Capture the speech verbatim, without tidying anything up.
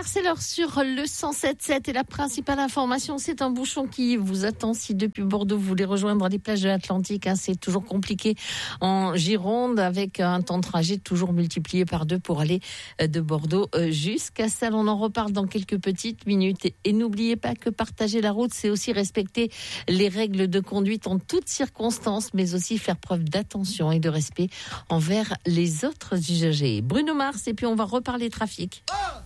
c'est l'heure sur le cent sept sept et la principale information, c'est un bouchon qui vous attend si depuis Bordeaux vous voulez rejoindre les plages de l'Atlantique. Hein, c'est toujours compliqué en Gironde avec un temps de trajet toujours multiplié par deux pour aller de Bordeaux jusqu'à Salles. On en reparle dans quelques petites minutes. Et, et n'oubliez pas que partager la route, c'est aussi respecter les règles de conduite en toutes circonstances, mais aussi faire preuve d'attention et de respect envers les autres usagers. Bruno Mars, et puis on va reparler trafic.